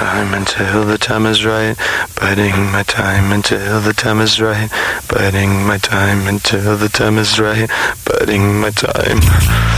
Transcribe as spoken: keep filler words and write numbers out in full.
time until the time is right. Biding my time until the time is right. Biding my time until the time is right. Biding my time.